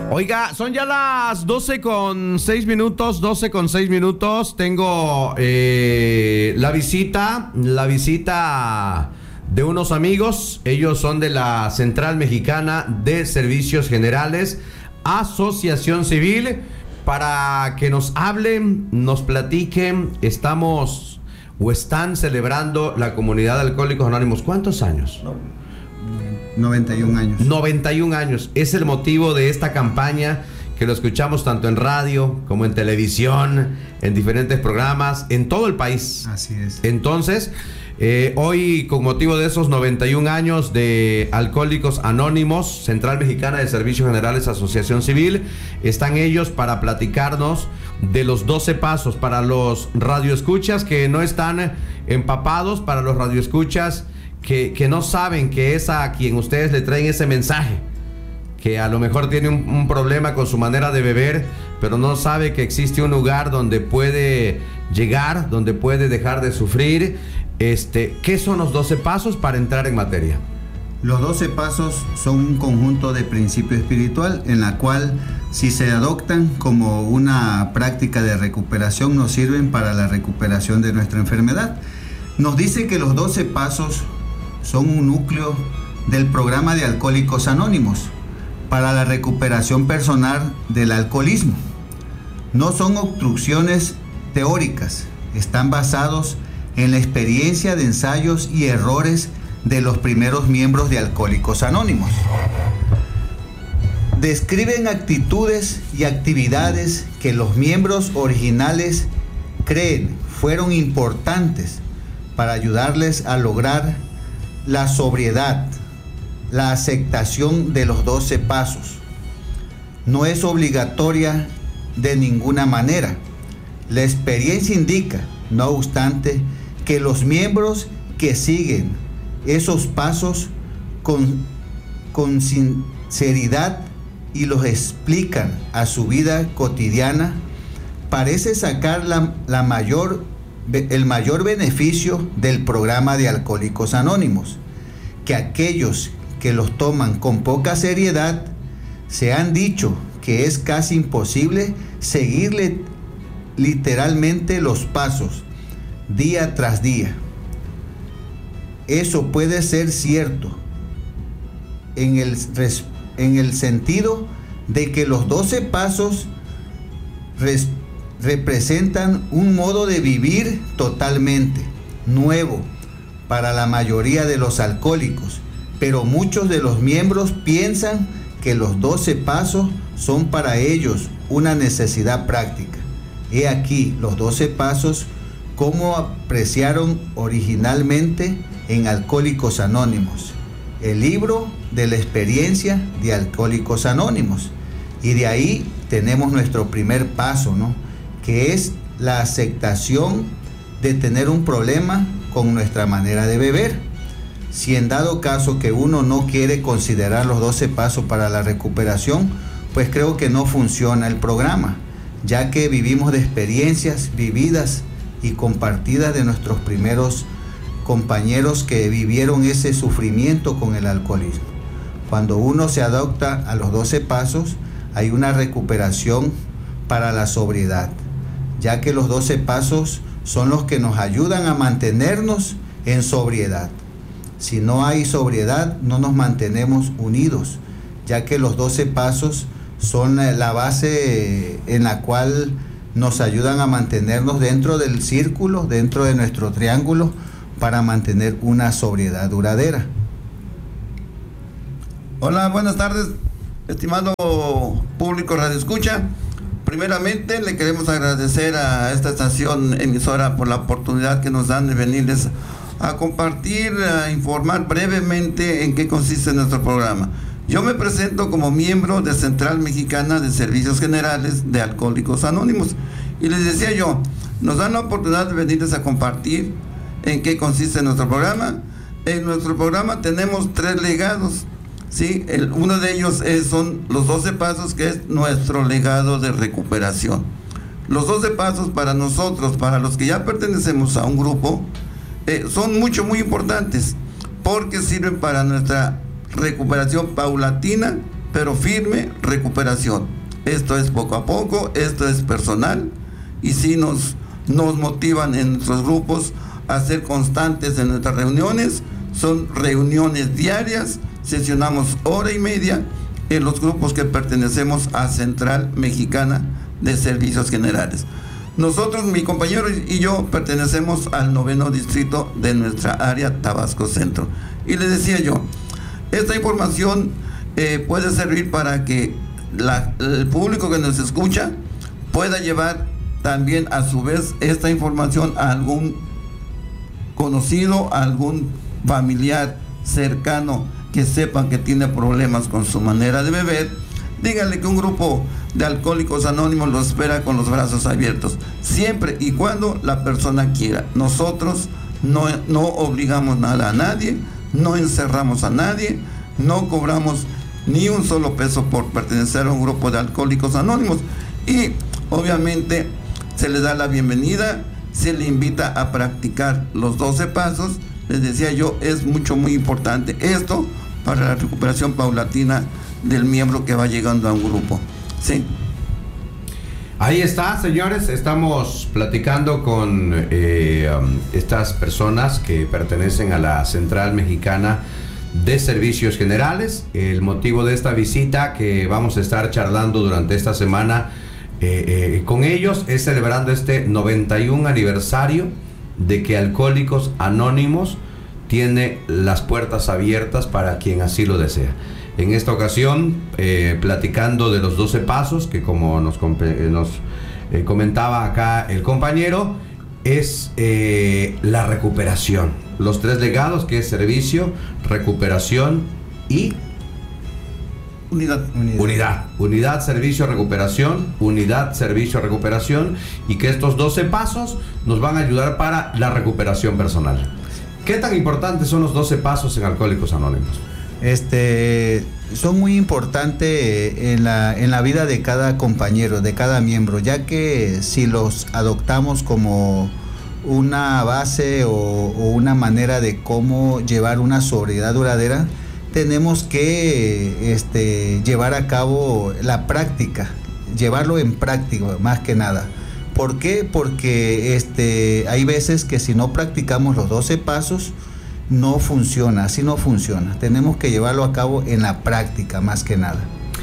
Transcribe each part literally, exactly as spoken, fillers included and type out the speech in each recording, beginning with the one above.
Oiga, son ya las doce con seis minutos, doce con seis minutos. Tengo eh, la visita, la visita de unos amigos. Ellos son de la Central Mexicana de Servicios Generales, Asociación Civil, para que nos hablen, nos platiquen. Estamos o están celebrando la comunidad de Alcohólicos Anónimos. ¿Cuántos años? No. noventa y un años. noventa y un años. Es el motivo de esta campaña que lo escuchamos tanto en radio como en televisión, en diferentes programas, en todo el país. Así es. Entonces, eh, hoy, con motivo de esos noventa y un años de Alcohólicos Anónimos, Central Mexicana de Servicios Generales, Asociación Civil, están ellos para platicarnos de los doce pasos para los radioescuchas que no están empapados, para los radioescuchas Que, que no saben que es a quien ustedes le traen ese mensaje, que a lo mejor tiene un, un problema con su manera de beber, pero no sabe que existe un lugar donde puede llegar, donde puede dejar de sufrir. Este, ¿qué son los doce pasos para entrar en materia? Los doce pasos son un conjunto de principio espiritual en la cual, si se adoptan como una práctica de recuperación, nos sirven para la recuperación de nuestra enfermedad. Nos dice que los doce pasos son un núcleo del programa de Alcohólicos Anónimos para la recuperación personal del alcoholismo. No son obstrucciones teóricas, están basados en la experiencia de ensayos y errores de los primeros miembros de Alcohólicos Anónimos. Describen actitudes y actividades que los miembros originales creen fueron importantes para ayudarles a lograr la sobriedad, la aceptación de los doce pasos. No es obligatoria de ninguna manera. La experiencia indica, no obstante, que los miembros que siguen esos pasos con, con sinceridad y los explican a su vida cotidiana, parece sacar la, la mayor el mayor beneficio del programa de Alcohólicos Anónimos, que aquellos que los toman con poca seriedad se han dicho que es casi imposible seguirle literalmente los pasos día tras día. Eso puede ser cierto en el, en el sentido de que los doce pasos res, representan un modo de vivir totalmente nuevo para la mayoría de los alcohólicos, pero muchos de los miembros piensan que los doce pasos son para ellos una necesidad práctica. He aquí los doce pasos como apreciaron originalmente en Alcohólicos Anónimos, el libro de la experiencia de Alcohólicos Anónimos, y de ahí tenemos nuestro primer paso, ¿no?, que es la aceptación de tener un problema con nuestra manera de beber. Si en dado caso que uno no quiere considerar los doce pasos para la recuperación, pues creo que no funciona el programa, ya que vivimos de experiencias vividas y compartidas de nuestros primeros compañeros que vivieron ese sufrimiento con el alcoholismo. Cuando uno se adopta a los doce pasos, hay una recuperación para la sobriedad, ya que los doce pasos son los que nos ayudan a mantenernos en sobriedad. Si no hay sobriedad, no nos mantenemos unidos, ya que los doce pasos son la base en la cual nos ayudan a mantenernos dentro del círculo, dentro de nuestro triángulo, para mantener una sobriedad duradera. Hola, buenas tardes, estimado público Radio Escucha. Primeramente le queremos agradecer a esta estación emisora por la oportunidad que nos dan de venirles a compartir, a informar brevemente en qué consiste nuestro programa. Yo me presento como miembro de Central Mexicana de Servicios Generales de Alcohólicos Anónimos, y les decía yo, nos dan la oportunidad de venirles a compartir en qué consiste nuestro programa. En nuestro programa tenemos tres legados, ¿sí? El, uno de ellos es, son los doce pasos, que es nuestro legado de recuperación. Los doce pasos para nosotros, para los que ya pertenecemos a un grupo, eh, son mucho, muy importantes, porque sirven para nuestra recuperación paulatina, pero firme recuperación. Esto es poco a poco, esto es personal, y sí nos, nos motivan en nuestros grupos a ser constantes en nuestras reuniones. Son reuniones diarias, sesionamos hora y media en los grupos que pertenecemos a Central Mexicana de Servicios Generales. Nosotros, mi compañero y yo, pertenecemos al noveno distrito de nuestra área Tabasco Centro. Y les decía yo, esta información eh, puede servir para que la, el público que nos escucha pueda llevar también a su vez esta información a algún conocido, a algún familiar cercano que sepan que tiene problemas con su manera de beber. Díganle que un grupo de Alcohólicos Anónimos lo espera con los brazos abiertos, siempre y cuando la persona quiera. Nosotros no, no obligamos nada a nadie, no encerramos a nadie, no cobramos ni un solo peso por pertenecer a un grupo de Alcohólicos Anónimos, y obviamente se le da la bienvenida, se le invita a practicar los doce pasos. Les decía yo, es mucho, muy importante esto para la recuperación paulatina del miembro que va llegando a un grupo. Sí. Ahí está, señores, estamos platicando con eh, um, estas personas que pertenecen a la Central Mexicana de Servicios Generales. El motivo de esta visita que vamos a estar charlando durante esta semana eh, eh, con ellos es celebrando este noventa y un aniversario de que Alcohólicos Anónimos tiene las puertas abiertas para quien así lo desea. En esta ocasión, eh, platicando de los doce pasos, que como nos, nos eh, comentaba acá el compañero, es eh, la recuperación. Los tres legados, que es servicio, recuperación y unidad. Unidad. Unidad, unidad, servicio, recuperación, unidad, servicio, recuperación, y que estos doce pasos nos van a ayudar para la recuperación personal. ¿Qué tan importantes son los doce pasos en Alcohólicos Anónimos? Este, son muy importantes en la, en la vida de cada compañero, de cada miembro, ya que si los adoptamos como una base o, o una manera de cómo llevar una sobriedad duradera, tenemos que este, llevar a cabo la práctica, llevarlo en práctica más que nada. ¿Por qué? Porque este, hay veces que si no practicamos los doce pasos, no funciona, así no funciona. Tenemos que llevarlo a cabo en la práctica más que nada.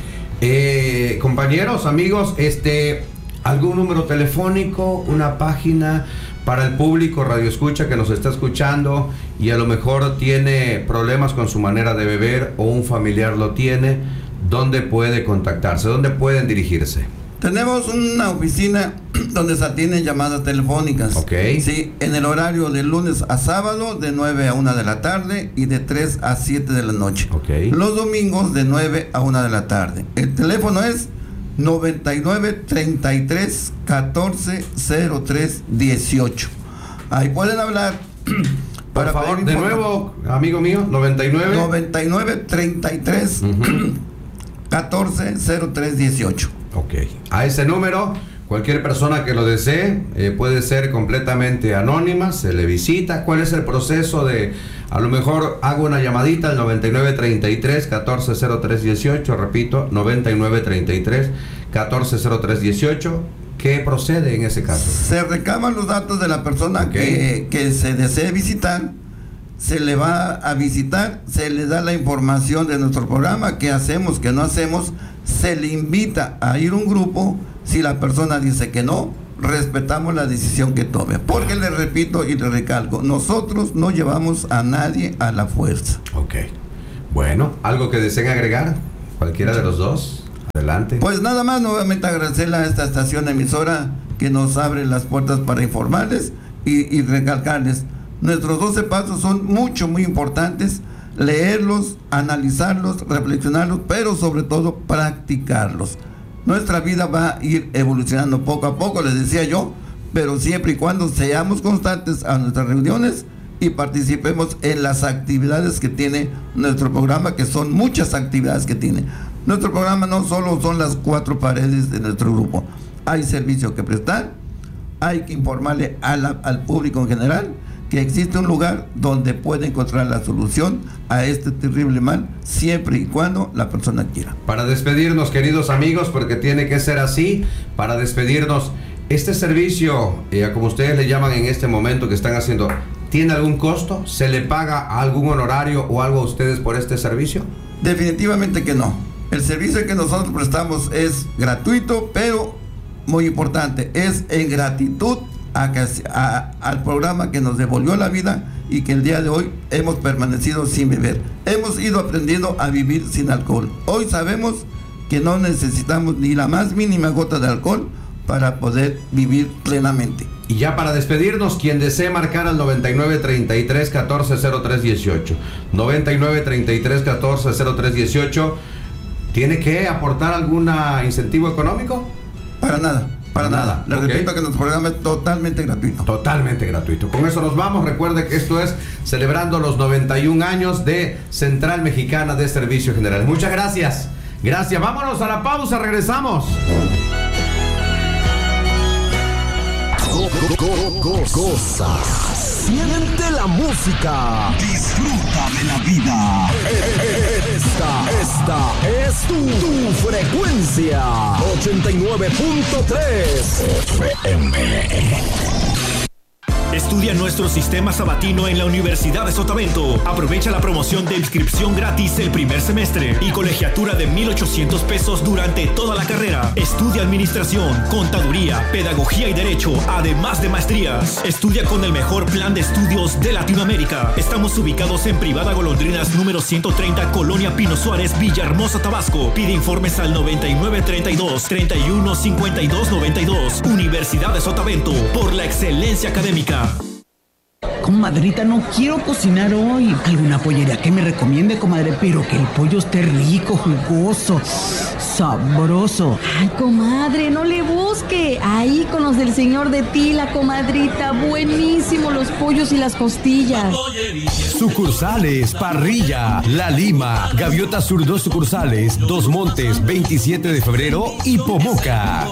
Eh, compañeros, amigos, este, ¿algún número telefónico, una página para el público radio escucha que nos está escuchando y a lo mejor tiene problemas con su manera de beber o un familiar lo tiene? ¿Dónde puede contactarse? ¿Dónde pueden dirigirse? Tenemos una oficina donde se atienden llamadas telefónicas. Ok. Sí, en el horario de lunes a sábado, de nueve a una de la tarde y de tres a siete de la noche. Ok. Los domingos de nueve a una de la tarde. El teléfono es noventa y nueve, treinta y tres, catorce, cero tres, dieciocho. Ahí pueden hablar. Por favor, de nuevo, amigo mío, noventa y nueve. noventa y nueve, treinta y tres, uh-huh. catorce, cero tres, dieciocho. Ok. A ese número, cualquier persona que lo desee, eh, puede ser completamente anónima, se le visita. ¿Cuál es el proceso de, a lo mejor hago una llamadita al noventa y nueve, treinta y tres, catorce, cero tres, dieciocho, repito, noventa y nueve, treinta y tres, catorce, cero tres, dieciocho? ¿Qué procede en ese caso? Se recaban los datos de la persona okay. que, que se desee visitar, se le va a visitar, se le da la información de nuestro programa, qué hacemos, qué no hacemos, se le invita a ir a un grupo. Si la persona dice que no, respetamos la decisión que tome, porque le repito y le recalco, nosotros no llevamos a nadie a la fuerza. Ok, bueno, ¿algo que deseen agregar? ¿Cualquiera de los dos? Adelante. Pues nada más, nuevamente agradecerle a esta estación emisora que nos abre las puertas para informarles y, y recalcarles, nuestros doce pasos son mucho, muy importantes, leerlos, analizarlos, reflexionarlos, pero sobre todo practicarlos. Nuestra vida va a ir evolucionando poco a poco, les decía yo, pero siempre y cuando seamos constantes a nuestras reuniones y participemos en las actividades que tiene nuestro programa, que son muchas actividades que tiene. Nuestro programa no solo son las cuatro paredes de nuestro grupo, hay servicio que prestar, hay que informarle a la, al público en general que existe un lugar donde puede encontrar la solución a este terrible mal, siempre y cuando la persona quiera. Para despedirnos, queridos amigos, porque tiene que ser así, para despedirnos, este servicio, eh, como ustedes le llaman en este momento que están haciendo, ¿tiene algún costo? ¿Se le paga algún honorario o algo a ustedes por este servicio? Definitivamente que no. El servicio que nosotros prestamos es gratuito, pero muy importante, es en gratitud a, a, al programa que nos devolvió la vida y que el día de hoy hemos permanecido sin beber. Hemos ido aprendiendo a vivir sin alcohol. Hoy sabemos que no necesitamos ni la más mínima gota de alcohol para poder vivir plenamente. Y ya para despedirnos, quien desee marcar al noventa y nueve, treinta y tres, catorce, cero tres dieciocho, noventa y nueve, treinta y tres, catorce, cero tres dieciocho, ¿tiene que aportar algún incentivo económico? Para nada, para nada. Le okay. repito que nuestro programa es totalmente gratuito. Totalmente gratuito. Con eso nos vamos. Recuerde que esto es celebrando los noventa y un años de Central Mexicana de Servicios Generales. Muchas gracias. Gracias. Vámonos a la pausa. Regresamos. Go, go, go, go, goza, siente la música, disfruta de la vida. Esta, esta es tu, tu frecuencia ochenta y nueve punto tres F M. Estudia nuestro sistema sabatino en la Universidad de Sotavento. Aprovecha la promoción de inscripción gratis el primer semestre y colegiatura de mil ochocientos pesos durante toda la carrera. Estudia administración, contaduría, pedagogía y derecho, además de maestrías. Estudia con el mejor plan de estudios de Latinoamérica. Estamos ubicados en Privada Golondrinas número ciento treinta, Colonia Pino Suárez, Villahermosa, Tabasco. Pide informes al noventa y nueve, treinta y dos, treinta y uno, cincuenta y dos, noventa y dos. Universidad de Sotavento, por la excelencia académica. Comadrita, no quiero cocinar hoy. ¿Alguna pollería que me recomiende, comadre? Pero que el pollo esté rico, jugoso, sabroso. Ay, comadre, no le busque. Ahí con los del señor de Tila, comadrita. Buenísimo los pollos y las costillas. Sucursales, Parrilla, La Lima, Gaviota Sur dos sucursales, Dos Montes, veintisiete de febrero y Pomoca.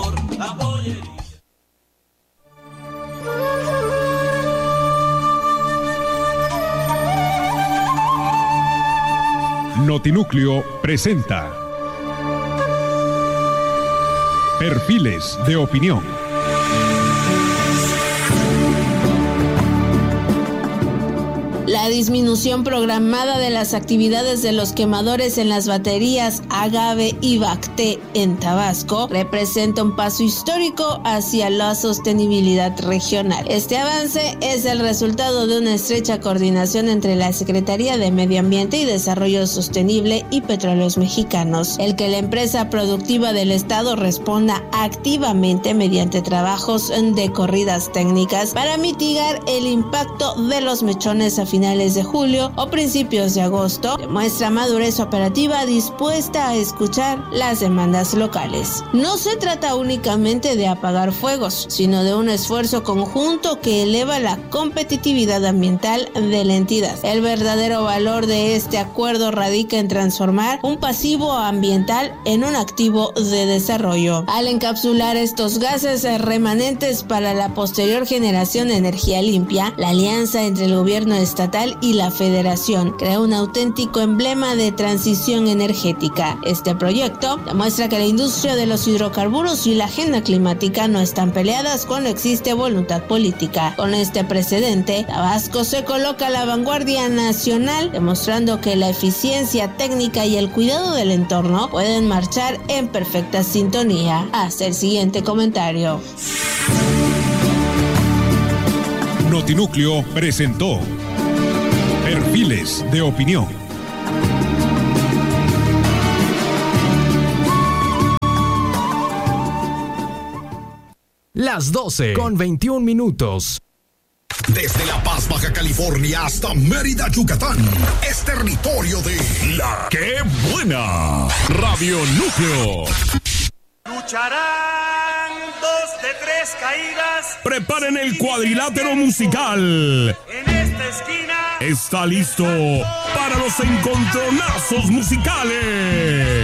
Notinúcleo presenta Perfiles de Opinión. La disminución programada de las actividades de los quemadores en las baterías Agave y Bacté en Tabasco representa un paso histórico hacia la sostenibilidad regional. Este avance es el resultado de una estrecha coordinación entre la Secretaría de Medio Ambiente y Desarrollo Sostenible y Petróleos Mexicanos, el que la empresa productiva del Estado responda activamente mediante trabajos de corridas técnicas para mitigar el impacto de los mechones a finales de julio o principios de agosto, demuestra madurez operativa dispuesta a escuchar las demandas locales. No se trata únicamente de apagar fuegos, sino de un esfuerzo conjunto que eleva la competitividad ambiental de la entidad. El verdadero valor de este acuerdo radica en transformar un pasivo ambiental en un activo de desarrollo. Al encapsular estos gases remanentes para la posterior generación de energía limpia, la alianza entre el gobierno estatal y la Federación crea un auténtico emblema de transición energética. Este proyecto demuestra que la industria de los hidrocarburos y la agenda climática no están peleadas cuando existe voluntad política. Con este precedente, Tabasco se coloca a la vanguardia nacional, demostrando que la eficiencia técnica y el cuidado del entorno pueden marchar en perfecta sintonía. Hasta el siguiente comentario. Notinúcleo presentó Perfiles de Opinión. Las doce con veintiún minutos. Desde La Paz, Baja California hasta Mérida, Yucatán, es territorio de La Que Buena. Radio Núcleo. Lucharán dos de tres caídas. Preparen el cuadrilátero musical. En esta esquina está listo para los encontronazos musicales.